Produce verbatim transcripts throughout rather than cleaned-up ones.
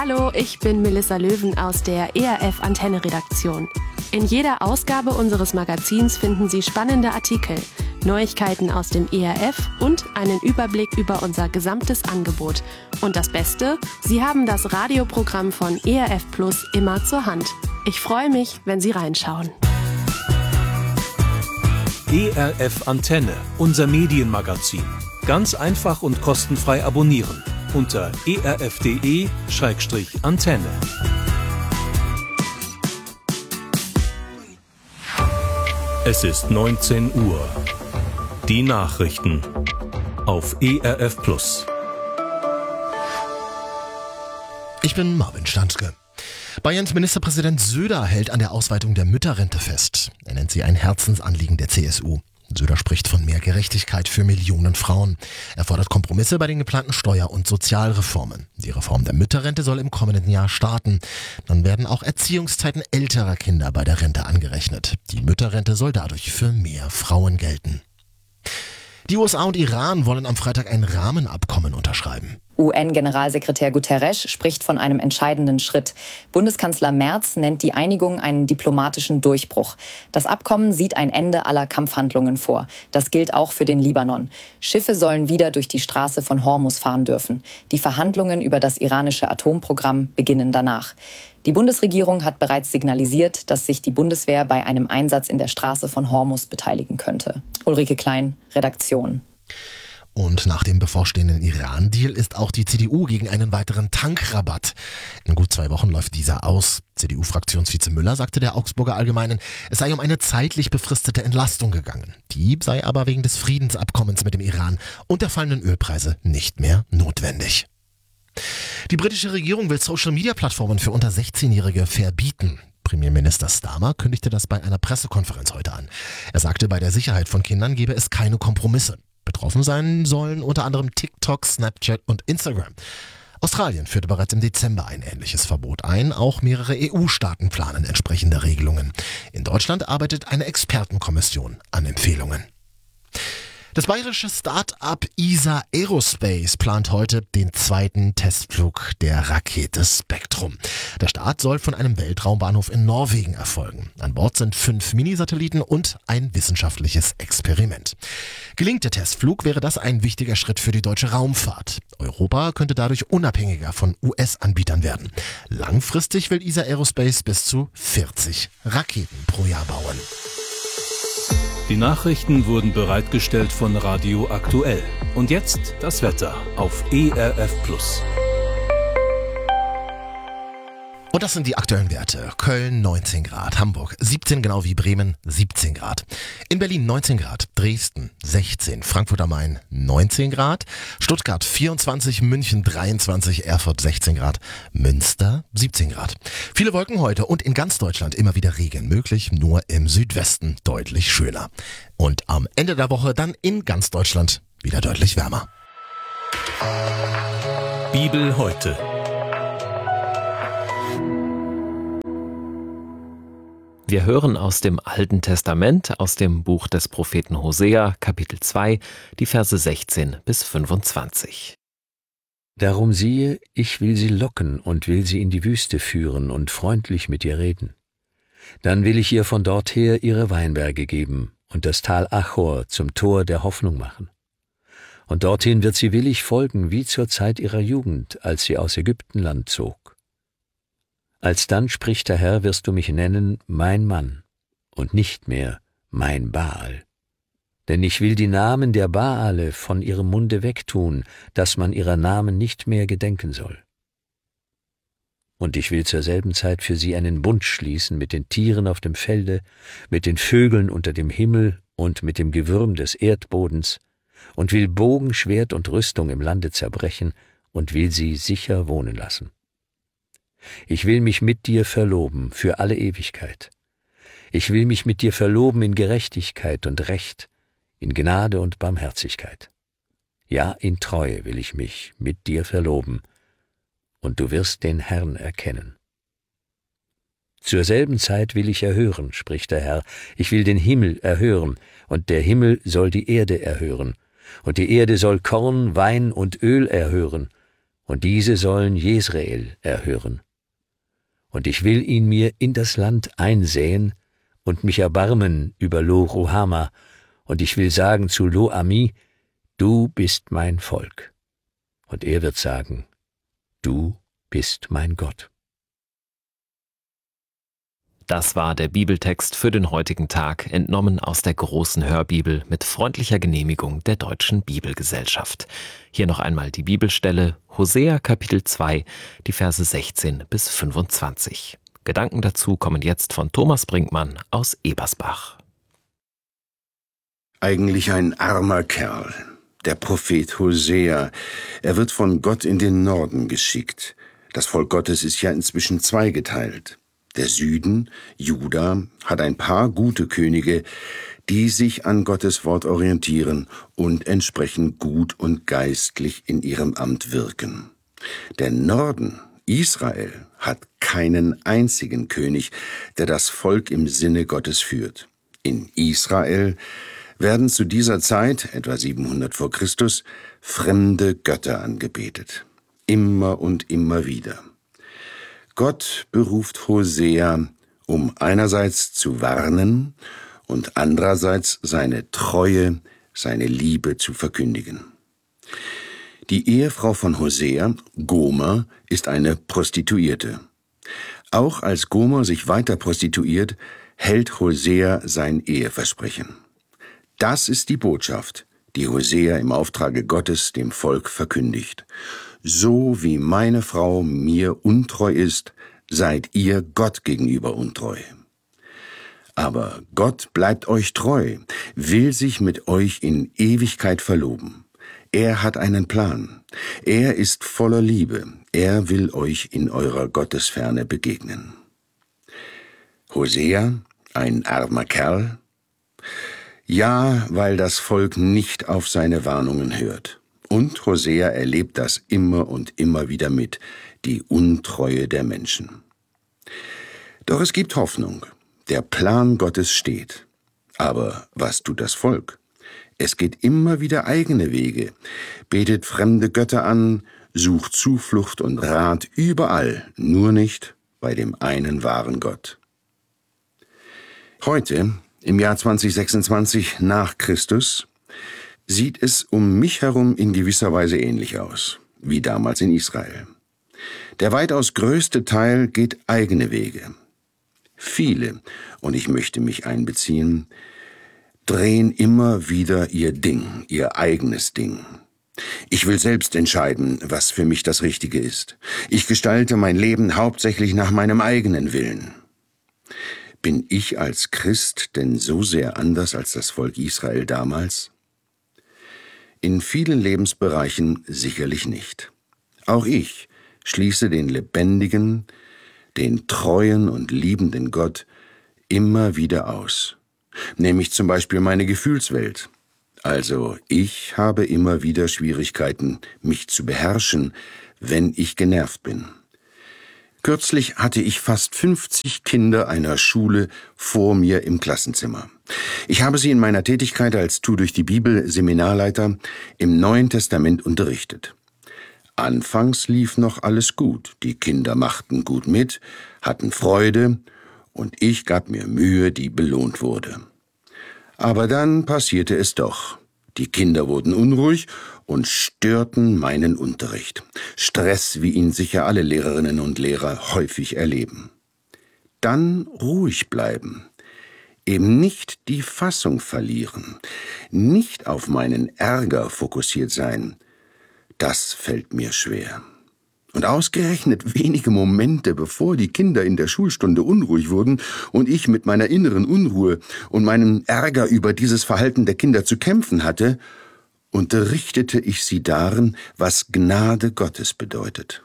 Hallo, ich bin Melissa Löwen aus der E R F Antenne Redaktion. In jeder Ausgabe unseres Magazins finden Sie spannende Artikel, Neuigkeiten aus dem E R F und einen Überblick über unser gesamtes Angebot. Und das Beste, Sie haben das Radioprogramm von E R F Plus immer zur Hand. Ich freue mich, wenn Sie reinschauen. E R F Antenne, unser Medienmagazin. Ganz einfach und kostenfrei abonnieren unter e r f punkt de Schrägstrich Antenne. Es ist neunzehn Uhr. Die Nachrichten auf E R F Plus. Ich bin Marvin Stanzke. Bayerns Ministerpräsident Söder hält an der Ausweitung der Mütterrente fest. Er nennt sie ein Herzensanliegen der C S U. Söder spricht von mehr Gerechtigkeit für Millionen Frauen. Er fordert Kompromisse bei den geplanten Steuer- und Sozialreformen. Die Reform der Mütterrente soll im kommenden Jahr starten. Dann werden auch Erziehungszeiten älterer Kinder bei der Rente angerechnet. Die Mütterrente soll dadurch für mehr Frauen gelten. Die U S A und Iran wollen am Freitag ein Rahmenabkommen unterschreiben. U N-Generalsekretär Guterres spricht von einem entscheidenden Schritt. Bundeskanzler Merz nennt die Einigung einen diplomatischen Durchbruch. Das Abkommen sieht ein Ende aller Kampfhandlungen vor. Das gilt auch für den Libanon. Schiffe sollen wieder durch die Straße von Hormuz fahren dürfen. Die Verhandlungen über das iranische Atomprogramm beginnen danach. Die Bundesregierung hat bereits signalisiert, dass sich die Bundeswehr bei einem Einsatz in der Straße von Hormuz beteiligen könnte. Ulrike Klein, Redaktion. Und nach dem bevorstehenden Iran-Deal ist auch die C D U gegen einen weiteren Tankrabatt. In gut zwei Wochen läuft dieser aus. C D U-Fraktionsvize Müller sagte der Augsburger Allgemeinen, es sei um eine zeitlich befristete Entlastung gegangen. Die sei aber wegen des Friedensabkommens mit dem Iran und der fallenden Ölpreise nicht mehr notwendig. Die britische Regierung will Social-Media-Plattformen für unter sechzehnjährige verbieten. Premierminister Starmer kündigte das bei einer Pressekonferenz heute an. Er sagte, bei der Sicherheit von Kindern gebe es keine Kompromisse. Betroffen sein sollen unter anderem TikTok, Snapchat und Instagram. Australien führte bereits im Dezember ein ähnliches Verbot ein. Auch mehrere E U-Staaten planen entsprechende Regelungen. In Deutschland arbeitet eine Expertenkommission an Empfehlungen. Das bayerische Start-up E S A Aerospace plant heute den zweiten Testflug der Rakete Spektrum. Der Start soll von einem Weltraumbahnhof in Norwegen erfolgen. An Bord sind fünf Minisatelliten und ein wissenschaftliches Experiment. Gelingt der Testflug, wäre das ein wichtiger Schritt für die deutsche Raumfahrt. Europa könnte dadurch unabhängiger von U S-Anbietern werden. Langfristig will E S A Aerospace bis zu vierzig Raketen pro Jahr bauen. Die Nachrichten wurden bereitgestellt von Radio Aktuell. Und jetzt das Wetter auf E R F Plus. Und das sind die aktuellen Werte. Köln neunzehn Grad, Hamburg siebzehn, genau wie Bremen siebzehn Grad. In Berlin neunzehn Grad, Dresden sechzehn, Frankfurt am Main neunzehn Grad, Stuttgart vierundzwanzig, München dreiundzwanzig, Erfurt sechzehn Grad, Münster siebzehn Grad. Viele Wolken heute und in ganz Deutschland immer wieder Regen möglich, nur im Südwesten deutlich schöner. Und am Ende der Woche dann in ganz Deutschland wieder deutlich wärmer. Bibel heute. Wir hören aus dem Alten Testament, aus dem Buch des Propheten Hosea, Kapitel zwei, die Verse sechzehn bis fünfundzwanzig. Darum siehe, ich will sie locken und will sie in die Wüste führen und freundlich mit ihr reden. Dann will ich ihr von dorther ihre Weinberge geben und das Tal Achor zum Tor der Hoffnung machen. Und dorthin wird sie willig folgen, wie zur Zeit ihrer Jugend, als sie aus Ägyptenland zog. Alsdann, spricht der Herr, wirst du mich nennen, mein Mann, und nicht mehr mein Baal. Denn ich will die Namen der Baale von ihrem Munde wegtun, dass man ihrer Namen nicht mehr gedenken soll. Und ich will zur selben Zeit für sie einen Bund schließen mit den Tieren auf dem Felde, mit den Vögeln unter dem Himmel und mit dem Gewürm des Erdbodens, und will Bogen, Schwert und Rüstung im Lande zerbrechen und will sie sicher wohnen lassen. Ich will mich mit dir verloben für alle Ewigkeit. Ich will mich mit dir verloben in Gerechtigkeit und Recht, in Gnade und Barmherzigkeit. Ja, in Treue will ich mich mit dir verloben, und du wirst den Herrn erkennen. Zur selben Zeit will ich erhören, spricht der Herr, ich will den Himmel erhören, und der Himmel soll die Erde erhören, und die Erde soll Korn, Wein und Öl erhören, und diese sollen Jesreel erhören. Und ich will ihn mir in das Land einsäen und mich erbarmen über Lo-Ruhama, und ich will sagen zu Lo-Ami, du bist mein Volk. Und er wird sagen, du bist mein Gott. Das war der Bibeltext für den heutigen Tag, entnommen aus der großen Hörbibel mit freundlicher Genehmigung der Deutschen Bibelgesellschaft. Hier noch einmal die Bibelstelle, Hosea Kapitel zwei, die Verse sechzehn bis fünfundzwanzig. Gedanken dazu kommen jetzt von Thomas Brinkmann aus Ebersbach. Eigentlich ein armer Kerl, der Prophet Hosea. Er wird von Gott in den Norden geschickt. Das Volk Gottes ist ja inzwischen zweigeteilt. Der Süden, Juda, hat ein paar gute Könige, die sich an Gottes Wort orientieren und entsprechend gut und geistlich in ihrem Amt wirken. Der Norden, Israel, hat keinen einzigen König, der das Volk im Sinne Gottes führt. In Israel werden zu dieser Zeit, etwa siebenhundert vor Christus, fremde Götter angebetet. Immer und immer wieder. Gott beruft Hosea, um einerseits zu warnen und andererseits seine Treue, seine Liebe zu verkündigen. Die Ehefrau von Hosea, Gomer, ist eine Prostituierte. Auch als Gomer sich weiter prostituiert, hält Hosea sein Eheversprechen. Das ist die Botschaft, die Hosea im Auftrage Gottes dem Volk verkündigt. So wie meine Frau mir untreu ist, seid ihr Gott gegenüber untreu. Aber Gott bleibt euch treu, will sich mit euch in Ewigkeit verloben. Er hat einen Plan. Er ist voller Liebe. Er will euch in eurer Gottesferne begegnen. Hosea, ein armer Kerl? Ja, weil das Volk nicht auf seine Warnungen hört. Und Hosea erlebt das immer und immer wieder mit, die Untreue der Menschen. Doch es gibt Hoffnung. Der Plan Gottes steht. Aber was tut das Volk? Es geht immer wieder eigene Wege, betet fremde Götter an, sucht Zuflucht und Rat überall, nur nicht bei dem einen wahren Gott. Heute, im Jahr zwanzig sechsundzwanzig nach Christus, sieht es um mich herum in gewisser Weise ähnlich aus, wie damals in Israel. Der weitaus größte Teil geht eigene Wege. Viele, und ich möchte mich einbeziehen, drehen immer wieder ihr Ding, ihr eigenes Ding. Ich will selbst entscheiden, was für mich das Richtige ist. Ich gestalte mein Leben hauptsächlich nach meinem eigenen Willen. Bin ich als Christ denn so sehr anders als das Volk Israel damals? In vielen Lebensbereichen sicherlich nicht. Auch ich schließe den lebendigen, den treuen und liebenden Gott immer wieder aus. Nämlich zum Beispiel meine Gefühlswelt. Also ich habe immer wieder Schwierigkeiten, mich zu beherrschen, wenn ich genervt bin. Kürzlich hatte ich fast fünfzig Kinder einer Schule vor mir im Klassenzimmer. Ich habe sie in meiner Tätigkeit als Tu durch die Bibel Seminarleiter im Neuen Testament unterrichtet. Anfangs lief noch alles gut. Die Kinder machten gut mit, hatten Freude und ich gab mir Mühe, die belohnt wurde. Aber dann passierte es doch. Die Kinder wurden unruhig und störten meinen Unterricht. Stress, wie ihn sicher alle Lehrerinnen und Lehrer häufig erleben. Dann ruhig bleiben. Eben nicht die Fassung verlieren. Nicht auf meinen Ärger fokussiert sein. Das fällt mir schwer. Und ausgerechnet wenige Momente, bevor die Kinder in der Schulstunde unruhig wurden und ich mit meiner inneren Unruhe und meinem Ärger über dieses Verhalten der Kinder zu kämpfen hatte, unterrichtete ich sie darin, was Gnade Gottes bedeutet.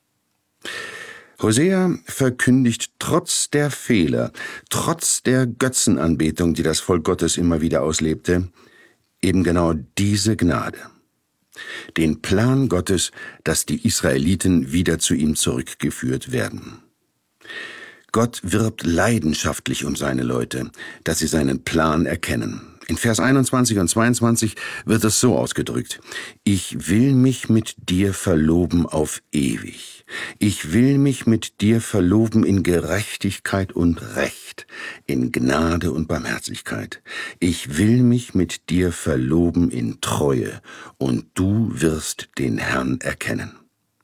Hosea verkündigt trotz der Fehler, trotz der Götzenanbetung, die das Volk Gottes immer wieder auslebte, eben genau diese Gnade. Den Plan Gottes, dass die Israeliten wieder zu ihm zurückgeführt werden. Gott wirbt leidenschaftlich um seine Leute, dass sie seinen Plan erkennen. In Vers einundzwanzig und zweiundzwanzig wird es so ausgedrückt: Ich will mich mit dir verloben auf ewig. Ich will mich mit dir verloben in Gerechtigkeit und Recht, in Gnade und Barmherzigkeit. Ich will mich mit dir verloben in Treue, und du wirst den Herrn erkennen.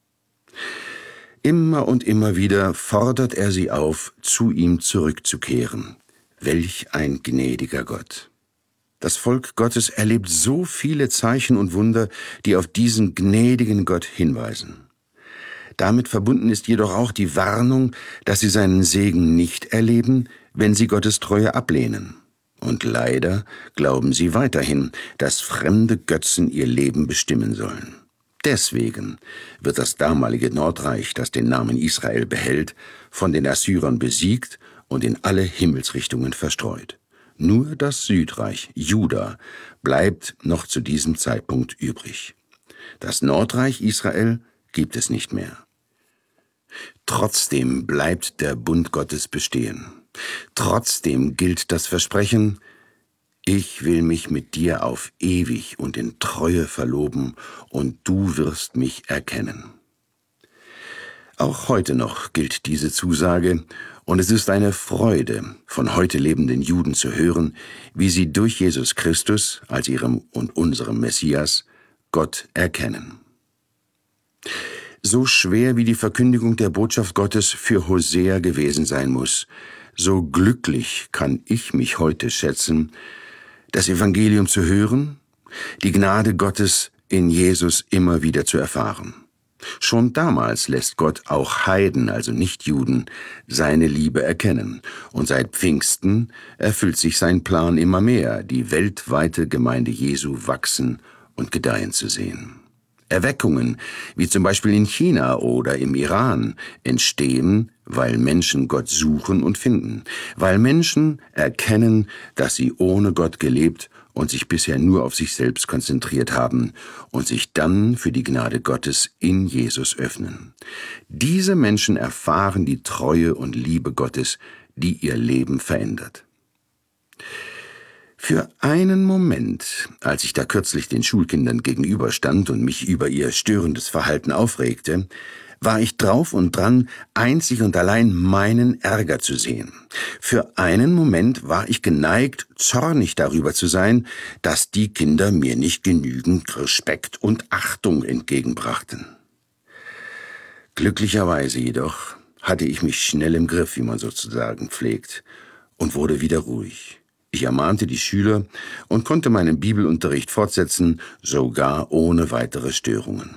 Immer und immer wieder fordert er sie auf, zu ihm zurückzukehren. Welch ein gnädiger Gott! Das Volk Gottes erlebt so viele Zeichen und Wunder, die auf diesen gnädigen Gott hinweisen. Damit verbunden ist jedoch auch die Warnung, dass sie seinen Segen nicht erleben, wenn sie Gottes Treue ablehnen. Und leider glauben sie weiterhin, dass fremde Götzen ihr Leben bestimmen sollen. Deswegen wird das damalige Nordreich, das den Namen Israel behält, von den Assyrern besiegt und in alle Himmelsrichtungen verstreut. Nur das Südreich, Juda, bleibt noch zu diesem Zeitpunkt übrig. Das Nordreich Israel gibt es nicht mehr. Trotzdem bleibt der Bund Gottes bestehen. Trotzdem gilt das Versprechen: Ich will mich mit dir auf ewig und in Treue verloben, und du wirst mich erkennen. Auch heute noch gilt diese Zusage, und es ist eine Freude, von heute lebenden Juden zu hören, wie sie durch Jesus Christus als ihrem und unserem Messias Gott erkennen. So schwer wie die Verkündigung der Botschaft Gottes für Hosea gewesen sein muss, so glücklich kann ich mich heute schätzen, das Evangelium zu hören, die Gnade Gottes in Jesus immer wieder zu erfahren. Schon damals lässt Gott auch Heiden, also Nichtjuden, seine Liebe erkennen. Und seit Pfingsten erfüllt sich sein Plan immer mehr, die weltweite Gemeinde Jesu wachsen und gedeihen zu sehen. Erweckungen, wie zum Beispiel in China oder im Iran, entstehen, weil Menschen Gott suchen und finden, weil Menschen erkennen, dass sie ohne Gott gelebt und sich bisher nur auf sich selbst konzentriert haben und sich dann für die Gnade Gottes in Jesus öffnen. Diese Menschen erfahren die Treue und Liebe Gottes, die ihr Leben verändert. Für einen Moment, als ich da kürzlich den Schulkindern gegenüberstand und mich über ihr störendes Verhalten aufregte, war ich drauf und dran, einzig und allein meinen Ärger zu sehen. Für einen Moment war ich geneigt, zornig darüber zu sein, dass die Kinder mir nicht genügend Respekt und Achtung entgegenbrachten. Glücklicherweise jedoch hatte ich mich schnell im Griff, wie man sozusagen pflegt, und wurde wieder ruhig. Ich ermahnte die Schüler und konnte meinen Bibelunterricht fortsetzen, sogar ohne weitere Störungen.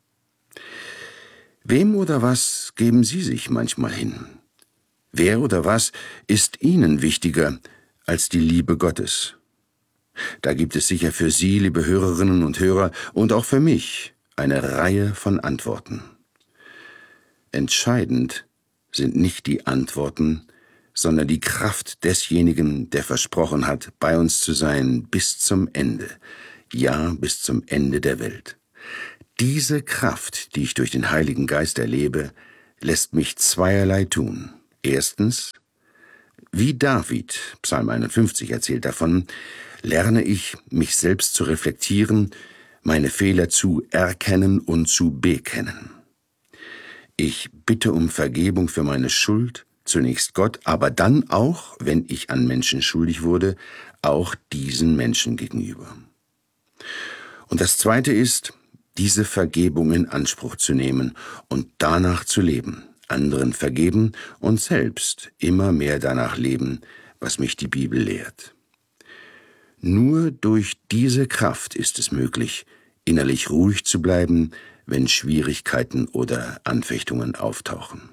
Wem oder was geben Sie sich manchmal hin? Wer oder was ist Ihnen wichtiger als die Liebe Gottes? Da gibt es sicher für Sie, liebe Hörerinnen und Hörer, und auch für mich eine Reihe von Antworten. Entscheidend sind nicht die Antworten, sondern die Kraft desjenigen, der versprochen hat, bei uns zu sein bis zum Ende, ja, bis zum Ende der Welt. Diese Kraft, die ich durch den Heiligen Geist erlebe, lässt mich zweierlei tun. Erstens, wie David, Psalm einundfünfzig erzählt davon, lerne ich, mich selbst zu reflektieren, meine Fehler zu erkennen und zu bekennen. Ich bitte um Vergebung für meine Schuld, zunächst Gott, aber dann auch, wenn ich an Menschen schuldig wurde, auch diesen Menschen gegenüber. Und das Zweite ist, diese Vergebung in Anspruch zu nehmen und danach zu leben, anderen vergeben und selbst immer mehr danach leben, was mich die Bibel lehrt. Nur durch diese Kraft ist es möglich, innerlich ruhig zu bleiben, wenn Schwierigkeiten oder Anfechtungen auftauchen.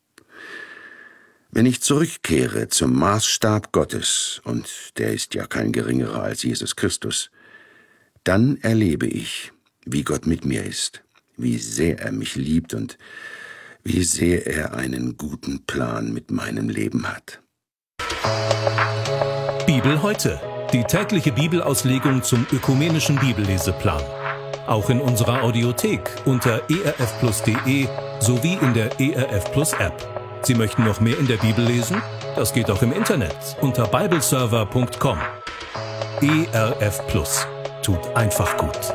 Wenn ich zurückkehre zum Maßstab Gottes, und der ist ja kein geringerer als Jesus Christus, dann erlebe ich, wie Gott mit mir ist, wie sehr er mich liebt und wie sehr er einen guten Plan mit meinem Leben hat. Bibel heute, die tägliche Bibelauslegung zum ökumenischen Bibelleseplan. Auch in unserer Audiothek unter e r f plus punkt de sowie in der E R F Plus App. Sie möchten noch mehr in der Bibel lesen? Das geht auch im Internet unter bibleserver punkt com. E R F Plus. Tut einfach gut.